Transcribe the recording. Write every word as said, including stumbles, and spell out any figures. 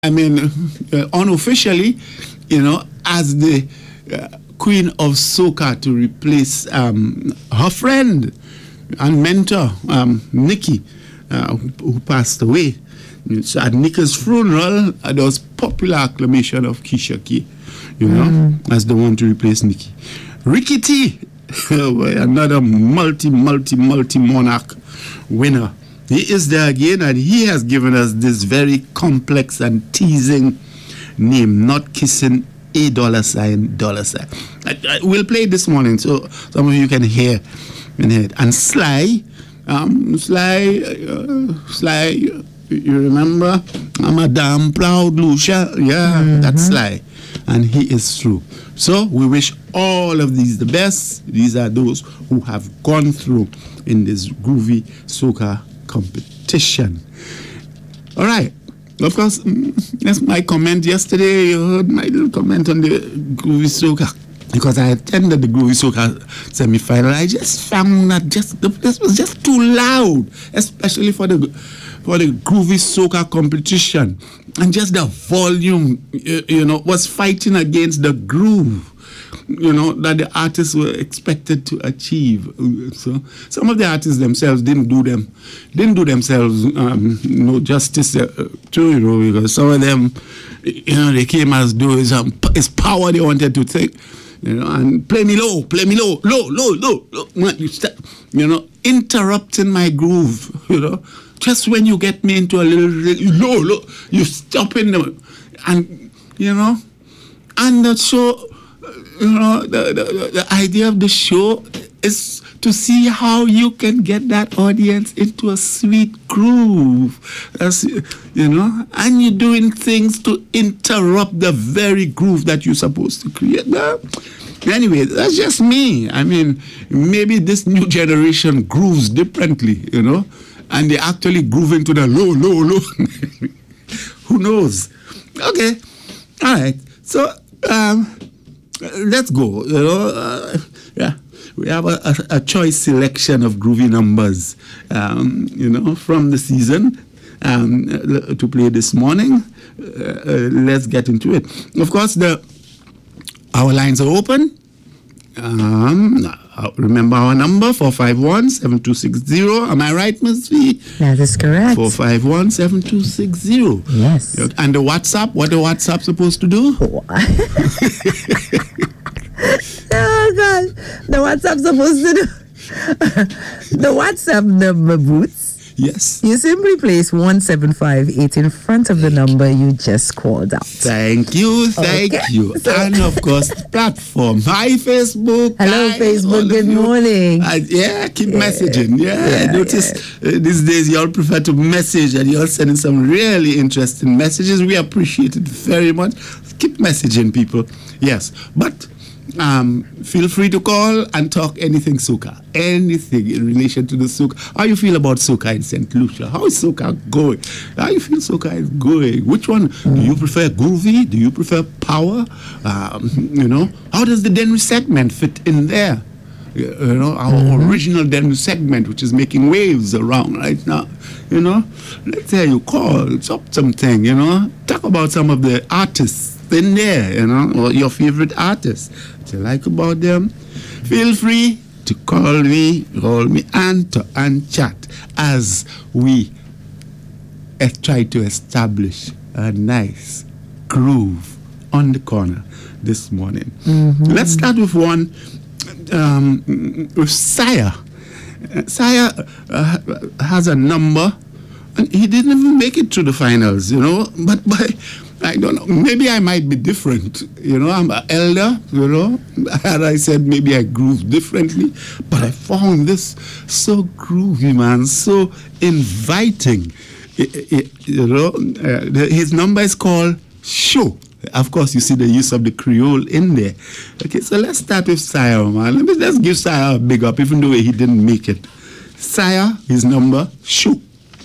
I mean, uh, unofficially, you know, as the uh, queen of soca to replace um, her friend and mentor, um, Nikki, uh, who, who passed away. So at Nikki's funeral, uh, there was popular acclamation of Keisha K, you know, mm. as the one to replace Nikki. Ricky T, another multi, multi, multi monarch winner. He is there again, and he has given us this very complex and teasing name, Not Kissing a dollar sign, dollar sign. I, I, we'll play it this morning, so some of you can hear, can hear it. And Sly, um, Sly, uh, Sly, you remember? I'm a damn proud Lucia. Yeah, mm-hmm. That's Sly. And he is through. So we wish all of these the best. These are those who have gone through in this groovy soca competition. All right. Of course, that's my comment yesterday. You heard my little comment on the groovy soca. Because I attended the groovy soca semi-final. I just found that just the place was just too loud, especially for the for the groovy soca competition. And just the volume, you, you know, was fighting against the groove, you know, that the artists were expected to achieve. So some of the artists themselves didn't do them, didn't do themselves, um, you know, justice uh, to, you know, because some of them, you know, they came as though it's, um, it's power they wanted to take, you know, and play me low, play me low, low, low, low, low. You, start, you know, interrupting my groove, you know. Just when you get me into a little, low, low, you stop in the, and, you know, and the show, you know, the, the, the idea of the show is to see how you can get that audience into a sweet groove. That's, you know, and you're doing things to interrupt the very groove that you're supposed to create. Well, anyway, that's just me. I mean, maybe this new generation grooves differently, you know, and they actually groove into the low, low, low. Who knows? Okay. All right. So, um, let's go. You know, uh, yeah, we have a, a, a choice selection of groovy numbers, um, you know, from the season um, to play this morning. Uh, uh, let's get into it. Of course, the our lines are open. Um, remember our number, four five one, seven two six zero. Am I right, Miz V? That is correct. four five one, seven two six zero. Yes. And the WhatsApp, what the WhatsApp supposed to do? Oh, oh God. The WhatsApp supposed to do? The WhatsApp number, Boots. Yes. You simply place one seven five eight in front of the number you just called out. Thank you, thank okay. you. So, and of course, platform. Hi, Facebook. Hello, Hi, Facebook. Good you. morning. Uh, yeah, keep yeah. messaging. Yeah, yeah I notice yeah. Uh, these days y'all prefer to message and y'all sending some really interesting messages. We appreciate it very much. Keep messaging, people. Yes, but Um, feel free to call and talk anything soca, anything in relation to the soca. How you feel about soca in Saint Lucia? How is soca going? How you feel soca is going? Which one mm. do you prefer? Groovy? Do you prefer power? Um, you know, how does the Denry segment fit in there? You know, our mm-hmm. original Denry segment, which is making waves around right now. You know, let's hear you call, talk something. You know, talk about some of the artists in there, you know, or your favorite artists. What you like about them? Feel free to call me, call me, and to and chat as we uh, try to establish a nice groove on the corner this morning. Mm-hmm. Let's start with one um, with Sire. Uh, Sire uh, has a number, and he didn't even make it to the finals, you know, but by I don't know. Maybe I might be different. You know, I'm an elder, you know. And I said maybe I groove differently. But I found this so groovy, man. So inviting. It, it, you know, uh, the, his number is called Show. Of course, you see the use of the Creole in there. Okay, so let's start with Sire, man. Let me, let's give Sire a big up, even though he didn't make it. Sire, his number, Show.